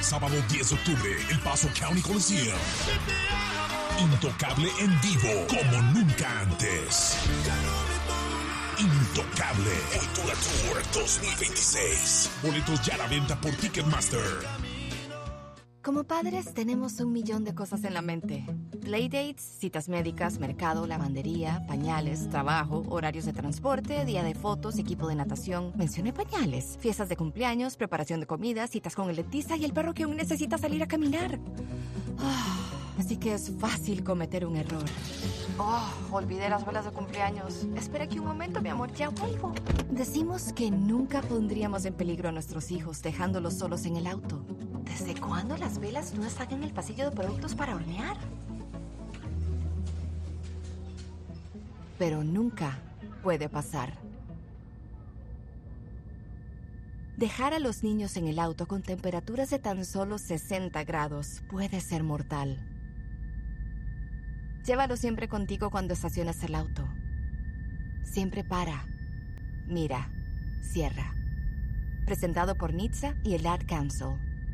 Sábado 10 de octubre, El Paso County Coliseum. Intocable en vivo como nunca antes. Intocable Cultura Tour 2026. Boletos ya a la venta por Ticketmaster. Como padres tenemos 1,000,000 de cosas en la mente. Playdates, citas médicas, mercado, lavandería, pañales, trabajo, horarios de transporte, día de fotos, equipo de natación. Mencioné pañales. Fiestas de cumpleaños, preparación de comida, citas con el dentista y el perro que aún necesita salir a caminar. Así que es fácil cometer un error. Olvidé las velas de cumpleaños. Espera aquí un momento, mi amor, ya vuelvo. Decimos que nunca pondríamos en peligro a nuestros hijos dejándolos solos en el auto. ¿Desde cuándo las velas no están en el pasillo de productos para hornear? Pero nunca puede pasar. Dejar a los niños en el auto con temperaturas de tan solo 60 grados puede ser mortal. Llévalo siempre contigo cuando estaciones el auto. Siempre para, mira, cierra. Presentado por NHTSA y el Ad Council.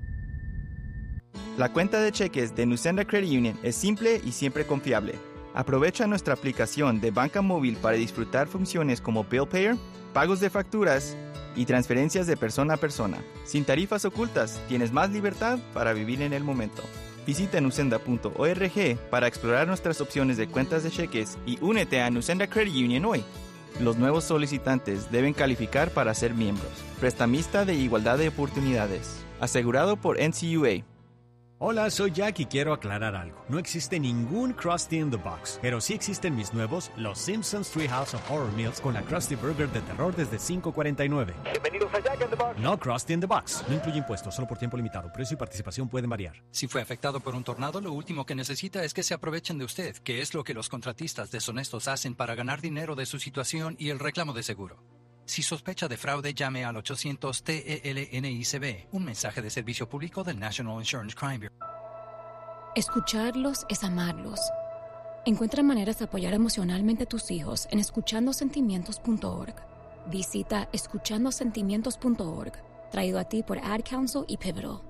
La cuenta de cheques de Nusenda Credit Union es simple y siempre confiable. Aprovecha nuestra aplicación de banca móvil para disfrutar funciones como Bill Payer, pagos de facturas y transferencias de persona a persona. Sin tarifas ocultas, tienes más libertad para vivir en el momento. Visita nusenda.org para explorar nuestras opciones de cuentas de cheques y únete a Nusenda Credit Union hoy. Los nuevos solicitantes deben calificar para ser miembros. Prestamista de igualdad de oportunidades. Asegurado por NCUA. Hola, soy Jack y quiero aclarar algo. No existe ningún Krusty in the Box, pero sí existen mis nuevos Los Simpsons Treehouse of Horror Meals con la Krusty Burger de terror desde $5.49. Bienvenidos a Jack in the Box. No Krusty in the Box. No incluye impuestos, solo por tiempo limitado. Precio y participación pueden variar. Si fue afectado por un tornado, lo último que necesita es que se aprovechen de usted, que es lo que los contratistas deshonestos hacen para ganar dinero de su situación y el reclamo de seguro. Si sospecha de fraude, llame al 800-TELNICB, un mensaje de servicio público del National Insurance Crime Bureau. Escucharlos es amarlos. Encuentra maneras de apoyar emocionalmente a tus hijos en escuchandosentimientos.org. Visita escuchandosentimientos.org, traído a ti por Ad Council y Pivotal.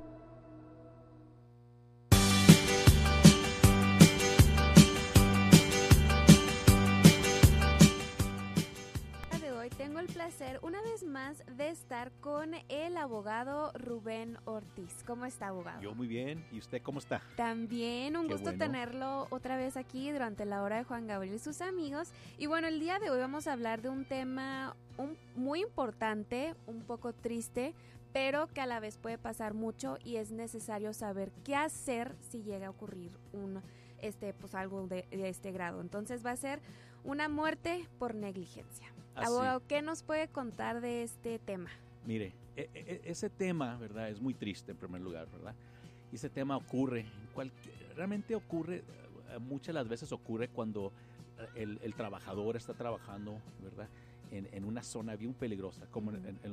Tengo el placer una vez más de estar con el abogado Rubén Ortiz. ¿Cómo está, abogado? Yo muy bien. ¿Y usted cómo está? También, un Qué gusto bueno. tenerlo otra vez aquí durante la hora de Juan Gabriel y sus amigos. Y bueno, el día de hoy vamos a hablar de un tema muy importante, un poco triste, pero que a la vez puede pasar mucho y es necesario saber qué hacer si llega a ocurrir algo de este grado. Entonces va a ser una muerte por negligencia. Abogado, ¿qué nos puede contar de este tema? Mire, ese tema, ¿verdad? Es muy triste en primer lugar, ¿verdad? Y ese tema ocurre, realmente ocurre, muchas de las veces ocurre cuando el trabajador está trabajando, ¿verdad? En una zona bien peligrosa, como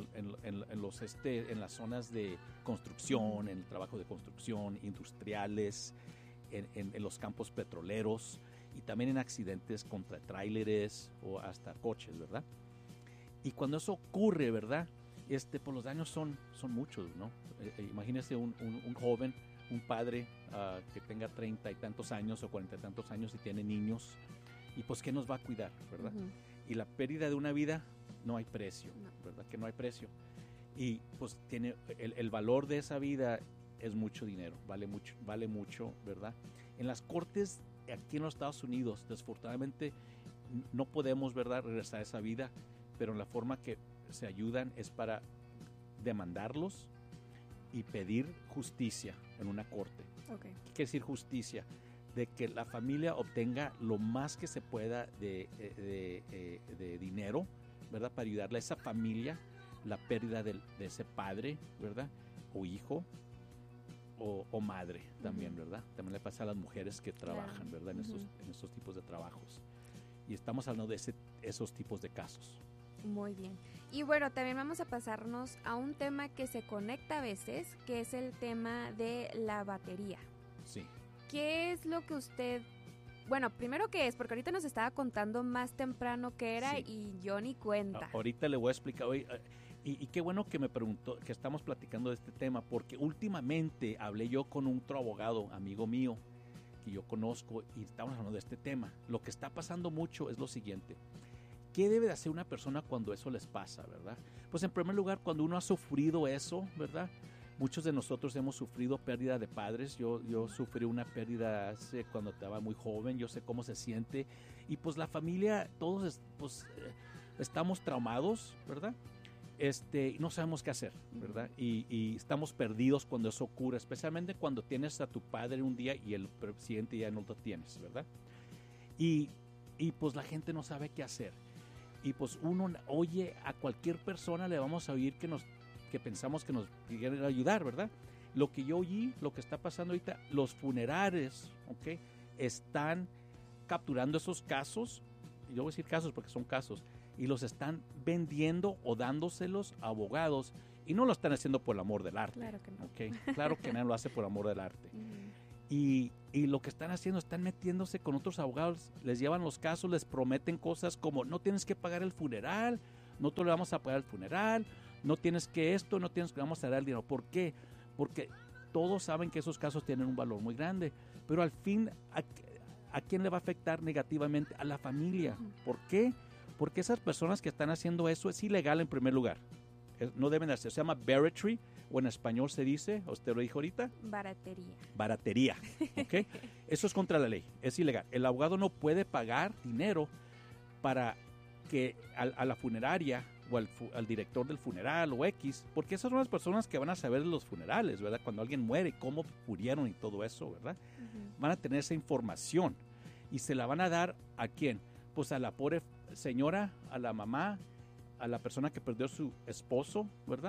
en las zonas de construcción, en el trabajo de construcción, industriales, en los campos petroleros, y también en accidentes contra tráileres o hasta coches, ¿verdad? Y cuando eso ocurre, ¿verdad? Pues los daños son muchos, ¿no? Imagínese un joven, un padre que tenga 30 y tantos años o 40 y tantos años y tiene niños, y pues ¿qué nos va a cuidar, verdad? Uh-huh. Y la pérdida de una vida no hay precio, ¿verdad? Que no hay precio. Y pues tiene el valor de esa vida es mucho dinero, vale mucho, ¿verdad? En las cortes aquí en los Estados Unidos, desafortunadamente, no podemos, ¿verdad?, regresar a esa vida, pero la forma que se ayudan es para demandarlos y pedir justicia en una corte. Okay. ¿Qué quiere decir justicia? De que la familia obtenga lo más que se pueda de dinero, ¿verdad?, para ayudarle a esa familia, la pérdida de ese padre, ¿verdad?, o hijo, o madre también, ¿verdad? También le pasa a las mujeres que trabajan, ¿verdad? En esos tipos de trabajos. Y estamos hablando de esos tipos de casos. Muy bien. Y bueno, también vamos a pasarnos a un tema que se conecta a veces, que es el tema de la batería. Sí. ¿Qué es lo que usted... Bueno, primero, ¿qué es? Porque ahorita nos estaba contando más temprano qué era, sí, y yo ni cuenta. Ahorita le voy a explicar. Oye, Y qué bueno que me preguntó, que estamos platicando de este tema, porque últimamente hablé yo con otro abogado, amigo mío, que yo conozco, y estamos hablando de este tema. Lo que está pasando mucho es lo siguiente. ¿Qué debe de hacer una persona cuando eso les pasa, verdad? Pues en primer lugar, cuando uno ha sufrido eso, ¿verdad? Muchos de nosotros hemos sufrido pérdida de padres. Yo sufrí una pérdida cuando estaba muy joven. Yo sé cómo se siente. Y pues la familia, todos estamos traumados, ¿verdad? No sabemos qué hacer, ¿verdad? Y estamos perdidos cuando eso ocurre, especialmente cuando tienes a tu padre un día y el siguiente ya no lo tienes, ¿verdad? Y pues la gente no sabe qué hacer. Y pues uno oye a cualquier persona, le vamos a oír que pensamos que nos quieren ayudar, ¿verdad? Lo que yo oí, lo que está pasando ahorita, los funerales, ¿ok? Están capturando esos casos, y yo voy a decir casos porque son casos, y los están vendiendo o dándoselos a abogados, y no lo están haciendo por el amor del arte. Claro que no. ¿Okay? Claro que nadie lo hace por amor del arte. Y lo que están haciendo, están metiéndose con otros abogados, les llevan los casos, les prometen cosas como no tienes que pagar el funeral, no te le vamos a pagar el funeral, no tienes que esto, no tienes que vamos a dar el dinero. ¿Por qué? Porque todos saben que esos casos tienen un valor muy grande, pero al fin, ¿a quién le va a afectar negativamente? A la familia. ¿Por qué? Porque esas personas que están haciendo eso es ilegal en primer lugar. No deben hacer. Se llama barratry, o en español se dice, usted lo dijo ahorita. Baratería. ¿Ok? Eso es contra la ley. Es ilegal. El abogado no puede pagar dinero para que a la funeraria o al director del funeral o X, porque esas son las personas que van a saber de los funerales, ¿verdad? Cuando alguien muere, cómo murieron y todo eso, ¿verdad? Van a tener esa información y se la van a dar ¿a quién? Pues a la pobre señora, a la mamá, a la persona que perdió a su esposo, ¿verdad?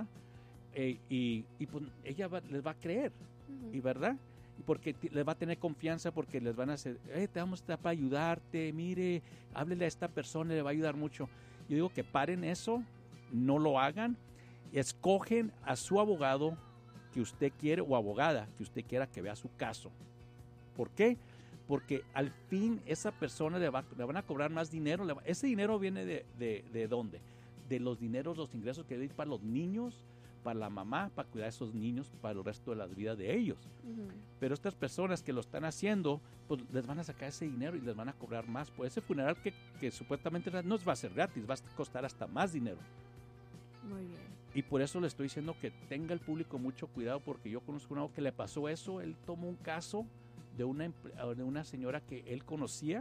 Y pues ella les va a creer, ¿y verdad? Porque les va a tener confianza, porque les van a hacer, te vamos a estar para ayudarte, mire, háblele a esta persona, le va a ayudar mucho. Yo digo que paren eso, no lo hagan, escogen a su abogado que usted quiere o abogada que usted quiera que vea su caso. ¿Por qué? Porque al fin esa persona le van a cobrar más dinero. Ese dinero viene de ¿dónde? De los dineros, los ingresos que deben para los niños, para la mamá, para cuidar a esos niños para el resto de las vidas de ellos. Pero estas personas que lo están haciendo, pues les van a sacar ese dinero y les van a cobrar más por ese funeral que supuestamente no va a ser gratis, va a costar hasta más dinero. Muy bien. Y por eso le estoy diciendo que tenga el público mucho cuidado, porque yo conozco a uno que le pasó eso. Él tomó un caso de una señora que él conocía.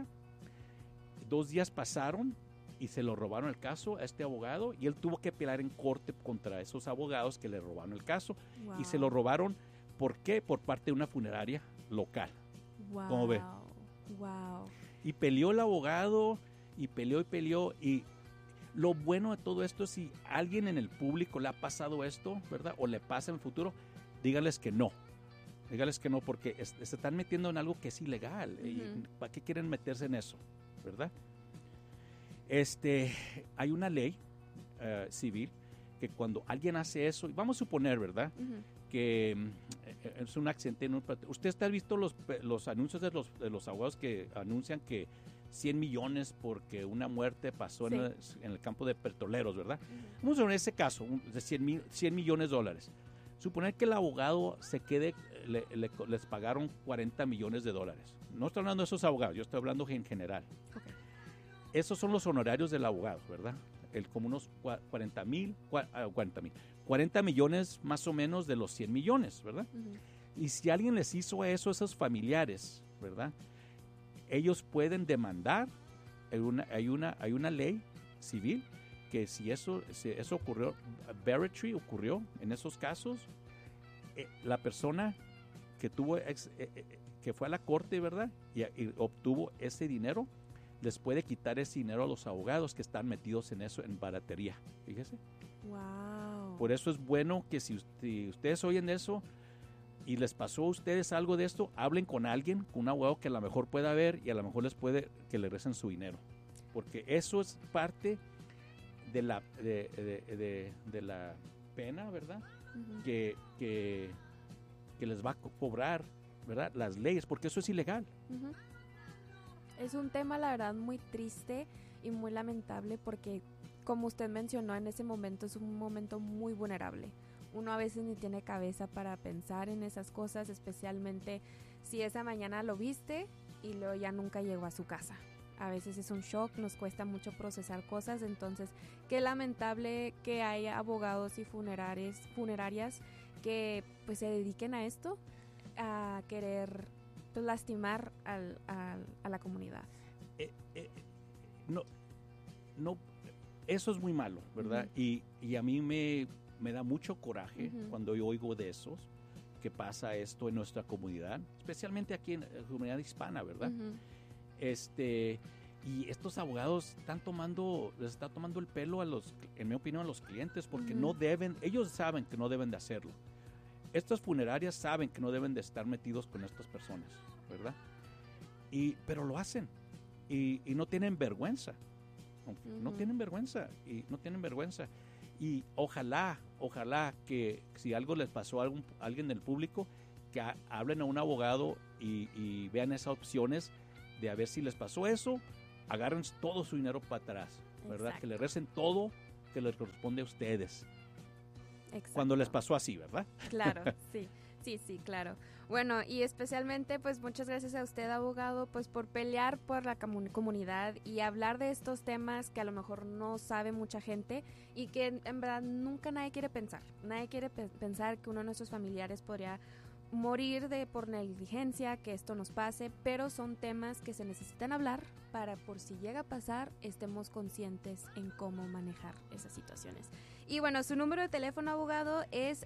2 días pasaron y se lo robaron el caso a este abogado, y él tuvo que pelear en corte contra esos abogados que le robaron el caso. Wow. Y se lo robaron, ¿por qué? Por parte de una funeraria local. Wow. ¿Cómo ve? Wow. Y peleó el abogado, y peleó, y lo bueno de todo esto es si alguien en el público le ha pasado esto, ¿verdad? O le pasa en el futuro, dígales que no. Dígales que no, porque se están metiendo en algo que es ilegal. ¿Y para qué quieren meterse en eso? ¿Verdad? Hay una ley civil que cuando alguien hace eso, y vamos a suponer, ¿verdad? Que es un accidente. ¿Usted está visto los anuncios de los abogados que anuncian que 100 millones porque una muerte pasó en el campo de petroleros, ¿verdad? Vamos a ver ese caso de 100 millones de dólares. Suponer que el abogado se quede, les pagaron 40 millones de dólares. No estoy hablando de esos abogados, yo estoy hablando en general. Okay. Esos son los honorarios del abogado, ¿verdad? Como unos 40 millones más o menos de los 100 millones, ¿verdad? Y si alguien les hizo eso a esos familiares, ¿verdad? Ellos pueden demandar. Hay una ley civil que si eso ocurrió, barratry ocurrió en esos casos, la persona que que fue a la corte, ¿verdad? Y obtuvo ese dinero, les puede quitar ese dinero a los abogados que están metidos en eso, en baratería. Fíjese. Wow. Por eso es bueno que si ustedes oyen eso y les pasó a ustedes algo de esto, hablen con alguien, con un abogado que a lo mejor pueda ver y a lo mejor les puede que le regresen su dinero. Porque eso es parte de la pena, ¿verdad? Que les va a cobrar, ¿verdad? Las leyes, porque eso es ilegal. Es un tema, la verdad, muy triste y muy lamentable, porque como usted mencionó, en ese momento es un momento muy vulnerable. Uno a veces ni tiene cabeza para pensar en esas cosas, especialmente si esa mañana lo viste y luego ya nunca llegó a su casa. A veces es un shock, nos cuesta mucho procesar cosas, entonces qué lamentable que haya abogados y funerarias que pues se dediquen a esto, a querer pues, lastimar a la comunidad. No, eso es muy malo, ¿verdad? Y a mí me da mucho coraje cuando yo oigo de esos, que pasa esto en nuestra comunidad, especialmente aquí en la comunidad hispana, ¿verdad? Y estos abogados les está tomando el pelo en mi opinión, a los clientes, porque no deben, ellos saben que no deben de hacerlo. Estas funerarias saben que no deben de estar metidos con estas personas, ¿verdad? Pero lo hacen y no tienen vergüenza. No tienen vergüenza y ojalá que si algo les pasó a alguien del público, que hablen a un abogado y vean esas opciones de a ver si les pasó eso, agarren todo su dinero para atrás, ¿verdad? Exacto. Que le recen todo que les corresponde a ustedes. Exacto. Cuando les pasó así, ¿verdad? Claro, sí, claro. Bueno, y especialmente, pues muchas gracias a usted, abogado, pues por pelear por la comunidad y hablar de estos temas que a lo mejor no sabe mucha gente y que en verdad nunca nadie quiere pensar. Nadie quiere pensar que uno de nuestros familiares podría morir por negligencia, que esto nos pase, pero son temas que se necesitan hablar para, por si llega a pasar, estemos conscientes en cómo manejar esas situaciones. Y bueno, su número de teléfono, abogado, es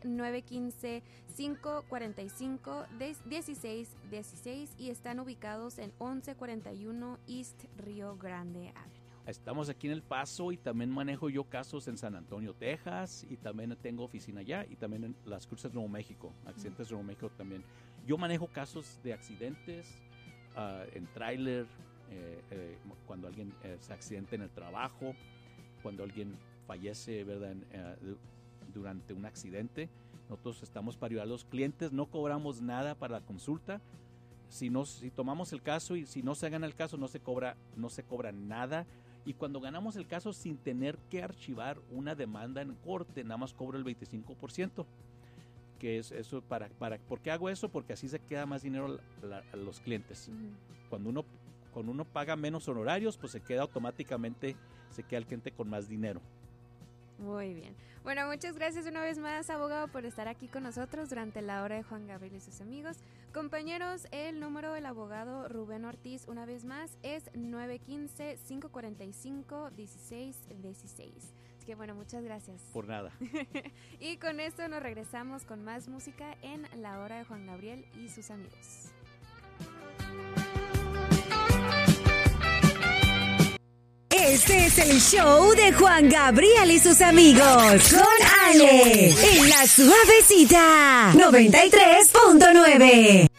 915-545-1616 y están ubicados en 1141 East Rio Grande Avenue. Estamos aquí en El Paso y también manejo yo casos en San Antonio, Texas, y también tengo oficina allá y también en Las Cruces, Nuevo México, accidentes de Nuevo México también. Yo manejo casos de accidentes en tráiler, cuando alguien se accidenta en el trabajo, cuando alguien fallece, ¿verdad? Durante un accidente. Nosotros estamos para ayudar a los clientes, no cobramos nada para la consulta. Si tomamos el caso y si no se gana el caso, no se cobra nada. Y cuando ganamos el caso sin tener que archivar una demanda en corte, nada más cobro el 25%. Que es eso ¿por qué hago eso? Porque así se queda más dinero a los clientes. Cuando uno paga menos honorarios, pues se queda el cliente con más dinero. Muy bien. Bueno, muchas gracias una vez más, abogado, por estar aquí con nosotros durante la hora de Juan Gabriel y sus amigos. Compañeros, el número del abogado Rubén Ortiz, una vez más, es 915-545-1616. Así que bueno, muchas gracias. Por nada. Y con esto nos regresamos con más música en la hora de Juan Gabriel y sus amigos. Este es el show de Juan Gabriel y sus amigos. Con Ale. En La Suavecita. 93.9.